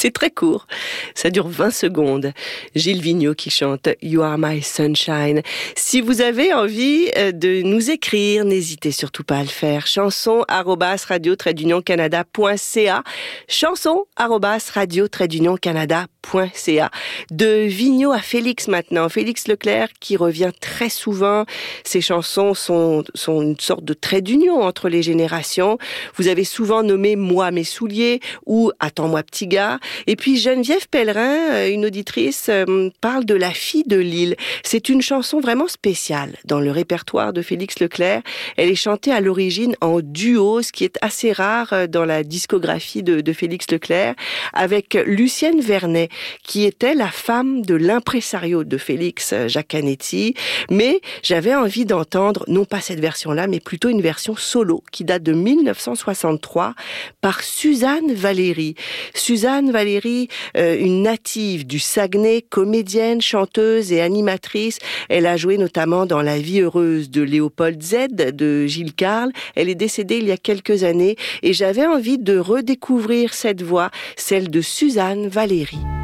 C'est très court, ça dure 20 secondes. Gilles Vigneault qui chante You Are My Sunshine. Si vous avez envie de nous écrire, n'hésitez surtout pas à le faire. chanson@radio-canada.ca chanson@radio-canada.ca. De Vigneault à Félix maintenant. Félix Leclerc qui revient très souvent. Ses chansons sont une sorte de trait d'union entre les générations. Vous avez souvent nommé Moi mes souliers ou Attends-moi petit gars. Et puis Geneviève Pellerin, une auditrice, parle de La fille de Lille. C'est une chanson vraiment spéciale dans le répertoire de Félix Leclerc. Elle est chantée à l'origine en duo, ce qui est assez rare dans la discographie de Félix Leclerc, avec Lucienne Vernet, qui était la femme de l'impresario de Félix, Jacques Canetti. Mais j'avais envie d'entendre, non pas cette version-là, mais plutôt une version solo, qui date de 1963, par Suzanne Valéry. Suzanne Valéry, une native du Saguenay, comédienne, chanteuse et animatrice. Elle a joué notamment dans La vie heureuse de Léopold Z de Gilles Carle. Elle est décédée il y a quelques années et j'avais envie de redécouvrir cette voix, celle de Suzanne Valéry.